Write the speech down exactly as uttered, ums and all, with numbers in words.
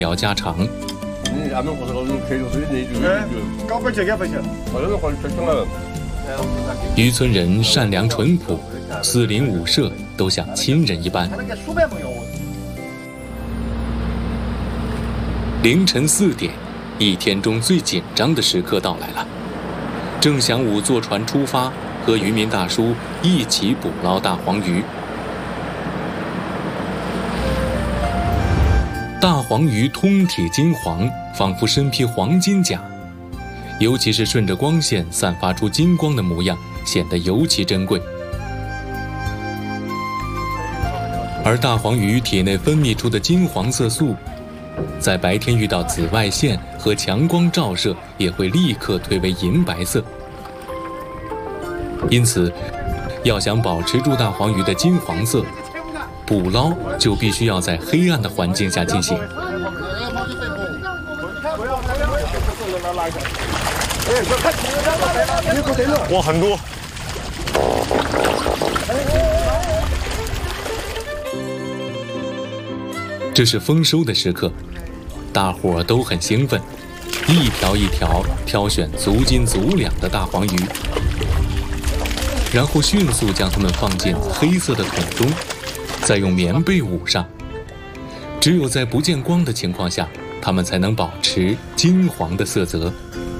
聊家常。渔村人善良淳朴，四邻五舍都像亲人一般。凌晨四点，一天中最紧张的时刻到来了。郑祥武坐船出发，和渔民大叔一起捕捞大黄鱼。大黄鱼通体金黄，仿佛身披黄金甲，尤其是顺着光线散发出金光的模样，显得尤其珍贵。而大黄鱼体内分泌出的金黄色素，在白天遇到紫外线和强光照射，也会立刻褪为银白色。因此，要想保持住大黄鱼的金黄色，捕捞就必须要在黑暗的环境下进行。 哇，很多！ 这是丰收的时刻，大伙儿都很兴奋，一条一条挑选足斤足两的大黄鱼，然后迅速将它们放进黑色的桶中，再用棉被捂上。只有在不见光的情况下，它们才能保持金黄的色泽。